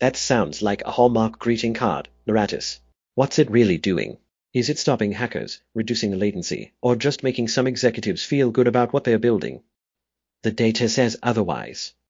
That sounds like a Hallmark greeting card, Naratis. What's it really doing? Is it stopping hackers, reducing the latency, or just making some executives feel good about what they're building? The data says otherwise.